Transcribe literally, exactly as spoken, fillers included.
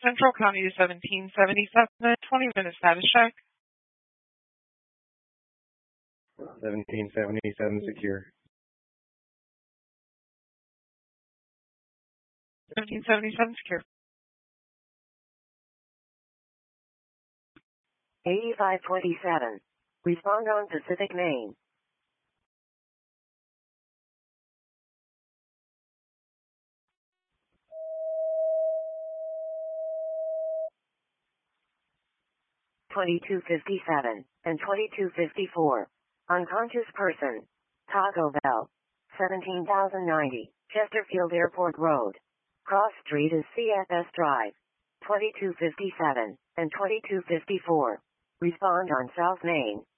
Central County to seventeen seventy-seven, twenty minutes status check. seventeen seventy-seven secure. seventeen seventy-seven secure. eighty-five twenty-seven. Respond on Pacific Main. twenty-two fifty-seven and twenty-two fifty-four. Unconscious person. Taco Bell. seventeen thousand ninety. Chesterfield Airport Road. Cross Street is C F S Drive. twenty-two fifty-seven and twenty-two fifty-four. Respond on South Main.